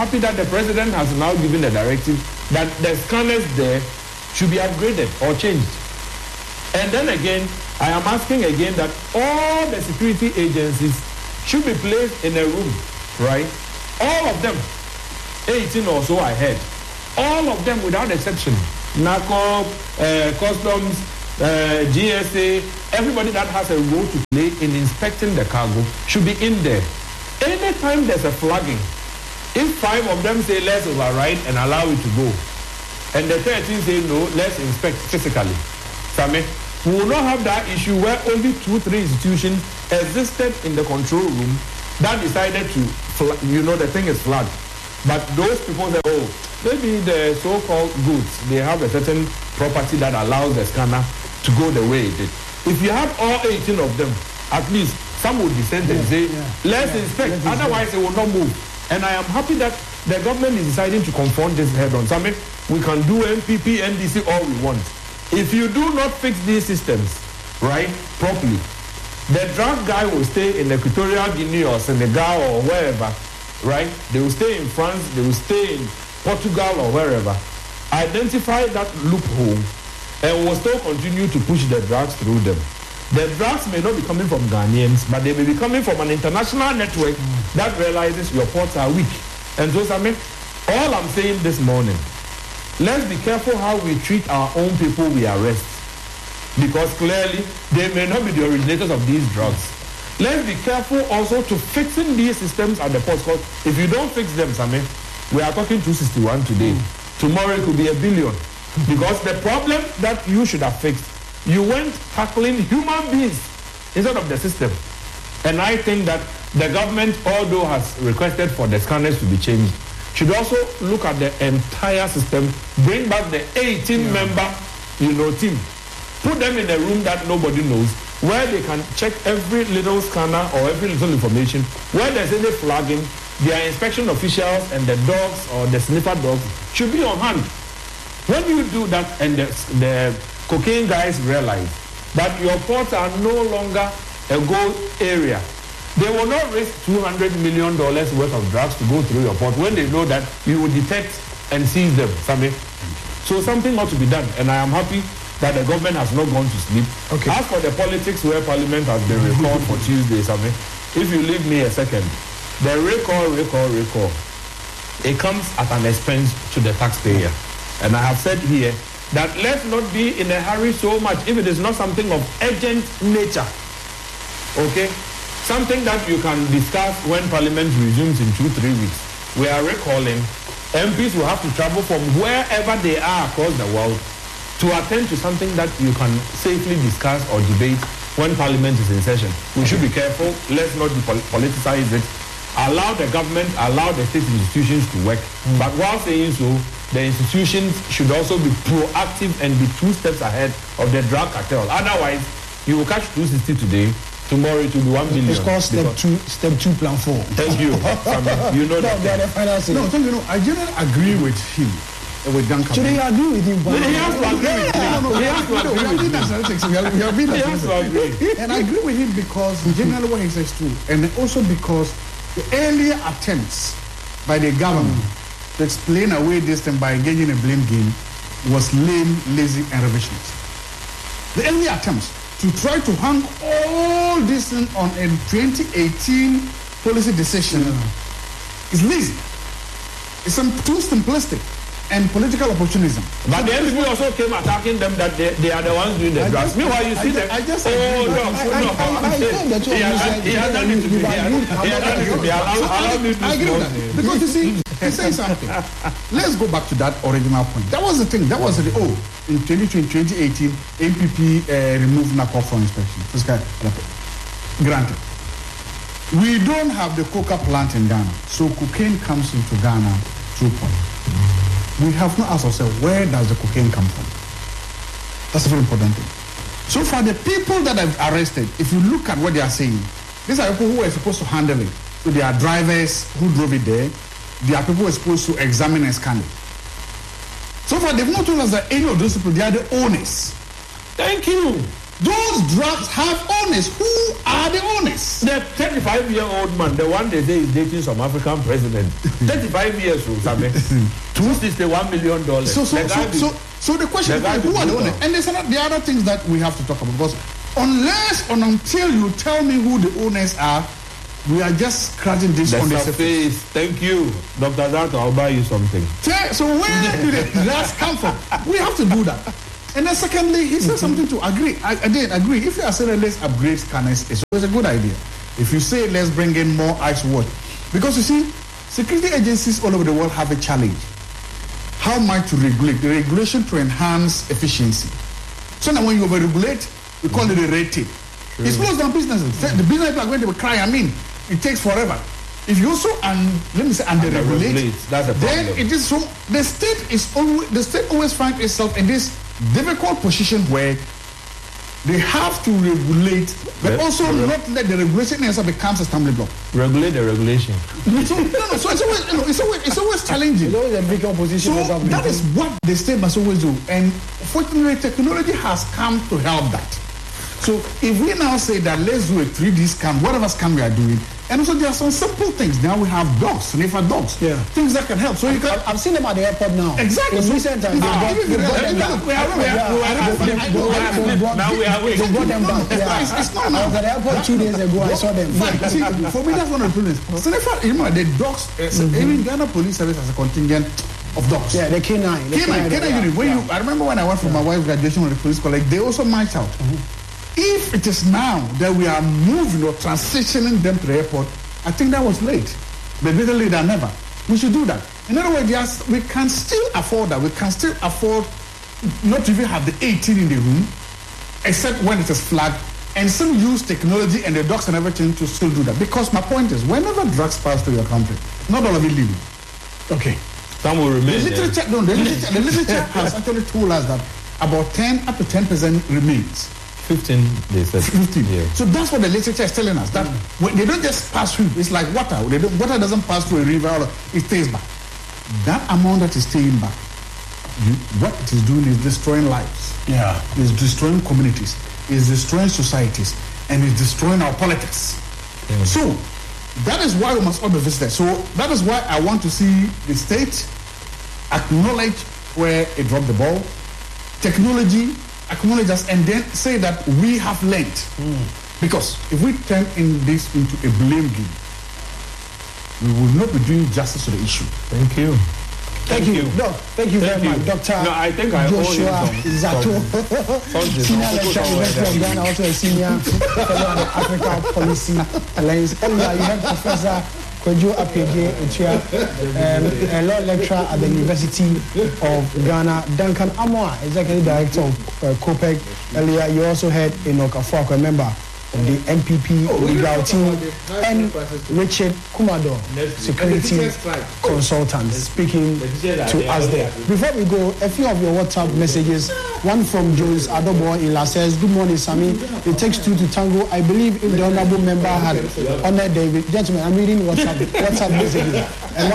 happy that the president has now given a directive that the scanners there should be upgraded or changed. And then again, I am asking again that all the security agencies should be placed in a room, right? All of them, 18 or so I heard. All of them without exception. NACO, Customs, GSA, everybody that has a role to play in inspecting the cargo should be in there. Anytime there's a flagging, if 5 of them say let's override and allow it to go, and the 13 say no, let's inspect physically. Same, we will not have that issue where only 2-3 institutions existed in the control room that decided to, the thing is flagged. But those people say, oh, maybe the so-called goods, they have a certain property that allows the scanner to go the way it did. If you have all 18 of them, at least some would descend and say, let's inspect, otherwise it will not move. And I am happy that the government is deciding to confront this head on. So, I mean, we can do MPP, NDC, all we want. If you do not fix these systems, right, properly, the drug guy will stay in Equatorial Guinea or Senegal or wherever, right? They will stay in France, they will stay in Portugal or wherever. Identify that loophole and will still continue to push the drugs through them. The drugs may not be coming from Ghanaians, but they may be coming from an international network that realizes your ports are weak. And so, I mean, all I'm saying this morning, let's be careful how we treat our own people we arrest. Because clearly, they may not be the originators of these drugs. Let's be careful also to fixing these systems at the ports. Because if you don't fix them, Sammy, we are talking 261 today. Tomorrow it could be 1 billion. Because the problem that you should have fixed, you went tackling human beings instead of the system. And I think that the government, although has requested for the scanners to be changed, should also look at the entire system, bring back the 18-member, team, put them in a room that nobody knows, where they can check every little scanner or every little information. Where there's any flagging, their inspection officials and the dogs or the sniffer dogs should be on hand. When you do that and the cocaine guys realize that your ports are no longer a gold area, they will not risk $200 million worth of drugs to go through your port when they know that you will detect and seize them. So something ought to be done, and I am happy that the government has not gone to sleep. Okay. As for the politics where Parliament has been recalled for Tuesday, if you leave me a second, the recall, it comes at an expense to the taxpayer. And I have said here that let's not be in a hurry so much if it is not something of urgent nature. Okay? Something that you can discuss when Parliament resumes in 2-3 weeks. We are recalling MPs will have to travel from wherever they are across the world to attend to something that you can safely discuss or debate when Parliament is in session. We should be careful. Let's not politicize it. Allow the government, allow the state institutions to work. But while saying so, the institutions should also be proactive and be 2 steps ahead of the drug cartel. Otherwise, you will catch 260 today. Tomorrow it will be 1 billion. It's called step two, plan 4. Thank you. You know that. No, I generally agree with him. With Duncan. So they agree with him. He has to agree with him. He has to agree with him. And I agree with him because generally what he says too, and also because the earlier attempts by the government to explain away this thing by engaging in a blame game was lame, lazy, and revisionist. The earlier attempts to try to hang all this thing on a 2018 policy decision is lazy. It's too simplistic and political opportunism. But the NPP also came attacking them that they are the ones doing the drugs. Meanwhile, you see them. I agree with that. Because you see, he says something. Let's go back to that original point. That was the thing. That was the in 2018, MPP removed NACO from inspection. Granted. We don't have the coca plant in Ghana, so cocaine comes into Ghana through port. We have not asked ourselves, where does the cocaine come from? That's a very important thing. So far, the people that I've arrested, if you look at what they are saying, these are people who are supposed to handle it. So they are drivers who drove it there. They are people who are supposed to examine and scan it. So far, they've not told us that any of those people, they are the owners. Thank you. Those drugs have owners. Who are the owners? The 35-year-old man, the one they say is dating some African president, 35 years old, $261 million. So the question is, who are the owners? And there's the other things that we have to talk about, because unless and until you tell me who the owners are, we are just scratching this on the surface. Thank you, Dr. Zato. I'll buy you something. So where do the drugs come from? We have to do that. And then secondly, he said something to agree. I did agree. If you are saying let's upgrade scanners, it's always a good idea. If you say let's bring in more ice water, because you see, security agencies all over the world have a challenge. How much to regulate? The regulation to enhance efficiency. So now when you over-regulate, we call it a red tape. It slows down businesses. The business are going to cry. It takes forever. If you also under-regulate, then it is so. The state always finds itself in this difficult position where they have to regulate, but also not let the regulation itself become a stumbling block. Regulate the regulation. So it's always challenging. It's always a big opposition. So that is what the state must always do. And fortunately, technology has come to help that. So if we now say that let's do a 3D scan, whatever scan we are doing, and also there are some simple things. Now we have dogs, sniffer dogs, things that can help. So I've seen them at the airport now. Exactly. In recent times, they brought them back. It's not I was at the airport 2 days ago. I saw them. See, for me, that's one of the problems. Sniffer, the dogs, even Ghana Police Service has a contingent of dogs. Yeah, the K9. K9 unit. I remember when I went for my wife's graduation with the police college, they also marched out. If it is now that we are moving or transitioning them to the airport, I think that was late. But better late than never. We should do that. In other words, we can still afford that. We can still afford not to even have the 18 in the room, except when it is flagged, and still use technology and the docs and everything to still do that. Because my point is, whenever drugs pass through your country, not all of it legal. Okay. Some will remain. The literature has actually told us that about 10 up to 10% remains. 15, they said. 15. Yeah. So that's what the literature is telling us. That when they don't just pass through. It's like water. Water doesn't pass through a river. It stays back. That amount that is staying back, what it is doing is destroying lives. Yeah. It's destroying communities. It's destroying societies. And it's destroying our politics. Yeah. So that is why we must all be visited. So that is why I want to see the state acknowledge where it dropped the ball. Technology acknowledge us, and then say that we have learned. Because if we turn this into a blame game, we will not be doing justice to the issue. Thank you. Thank you. No, thank you very much, Dr. No, I think I Joshua Zato, Senior Lecturer, University of Ghana, also a Senior Fellow at the Africa Policy Alliance. Earlier, you had Professor Kwadwo Appiagyei Otua, a law lecturer at the University of Ghana. Duncan Amoah, Executive Director of COPEC. Earlier, you also had Enoch Afo-Akwa, a member of the MPP legal team, and Richard Kumado, security consultant, speaking to us there. Before we go, a few of your WhatsApp messages. One from Jones Adobo Ila says, "Good morning, Sammy. It takes two to tango. I believe if the honorable member had honored David." Gentlemen, I'm reading WhatsApp messages. And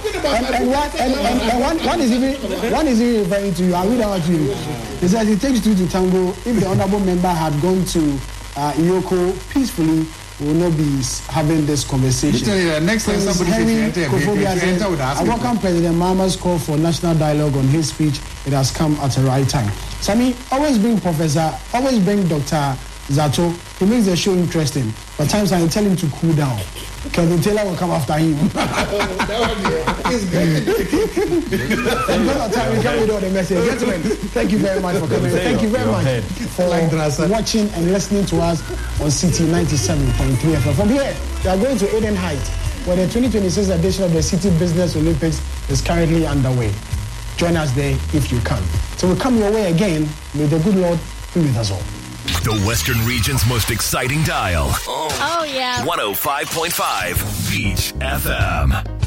one is even referring to you. I'll read out to you. It says, "It takes two to tango. If the honorable member had gone to Yoko peacefully, we will not be having this conversation." Next time somebody I welcome President Mahama's call for national dialogue on hate speech. It has come at the right time. Sammy, always bring Professor, always bring Dr. Zato. He makes the show interesting. But times I tell him to cool down. Kevin Taylor will come after him. It's great. Time we come with all the message. Gentlemen, thank you very much for coming. Thank you very much for watching and listening to us on City 97.3 FM. From here, we are going to Eden Heights, where the 2026 edition of the City Business Olympics is currently underway. Join us there if you can. So we'll come your way again. May the good Lord be with us all. The Western region's most exciting dial. Oh yeah. 105.5 Beach FM.